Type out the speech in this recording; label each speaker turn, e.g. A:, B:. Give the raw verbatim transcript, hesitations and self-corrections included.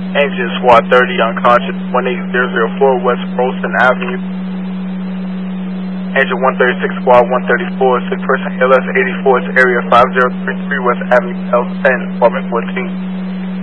A: Engine Squad thirty unconscious, one eight zero zero four West Rolston Avenue. Engine one thirty-six Squad one thirty-four, sick person A L S eighty-four to area five zero three three West Avenue L ten, apartment fourteen.